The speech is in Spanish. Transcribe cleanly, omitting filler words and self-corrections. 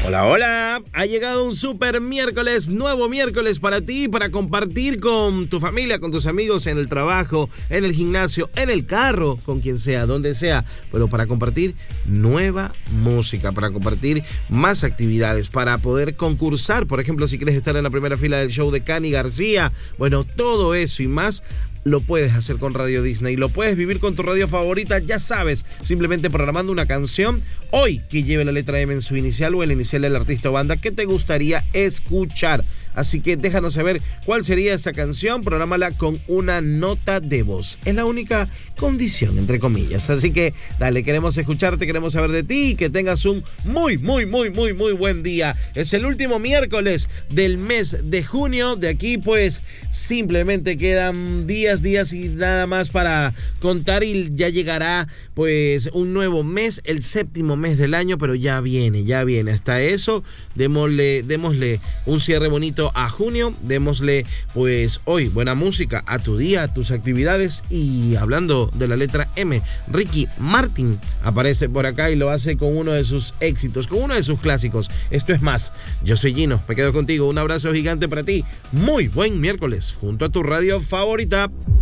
Hola, hola, ha llegado un super miércoles, nuevo miércoles para ti, para compartir con tu familia, con tus amigos en el trabajo, en el gimnasio, en el carro, con quien sea, donde sea, pero para compartir nueva música, para compartir más actividades, para poder concursar, por ejemplo, si quieres estar en la primera fila del show de Cani García, bueno, todo eso y más lo puedes hacer con Radio Disney, lo puedes vivir con tu radio favorita, ya sabes, simplemente programando una canción hoy que lleve la letra M en su inicial o el inicial del artista o banda que te gustaría escuchar. Así que déjanos saber cuál sería esa canción, prográmala con una nota de voz. Es la única condición, entre comillas. Así que dale, queremos escucharte, queremos saber de ti y que tengas un muy buen día. Es el último miércoles del mes de junio. De aquí pues simplemente quedan días y nada más para contar y ya llegará pues un nuevo mes, el séptimo mes del año, pero ya viene. Hasta eso, démosle un cierre bonito a junio, démosle pues hoy buena música a tu día, a tus actividades. Y hablando de la letra M, Ricky Martin aparece por acá y lo hace con uno de sus éxitos, con uno de sus clásicos. Esto es Más. Yo soy Gino, me quedo contigo, un abrazo gigante para ti, muy buen miércoles junto a tu radio favorita.